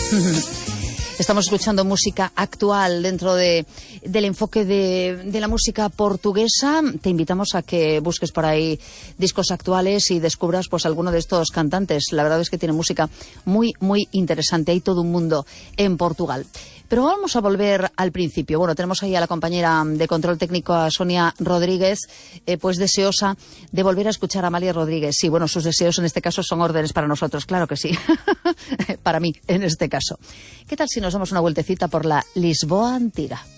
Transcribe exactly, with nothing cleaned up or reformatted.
Estamos escuchando música actual dentro de, del enfoque de, de la música portuguesa. Te invitamos a que busques por ahí discos actuales y descubras pues alguno de estos cantantes. La verdad es que tiene música muy, muy interesante. Hay todo un mundo en Portugal. Pero vamos a volver al principio. Bueno, tenemos ahí a la compañera de control técnico, a Sonia Rodríguez, eh, pues deseosa de volver a escuchar a Amalia Rodríguez. Sí, bueno, sus deseos en este caso son órdenes para nosotros, claro que sí. Para mí, en este caso. ¿Qué tal si nos damos una vueltecita por la Lisboa antiga?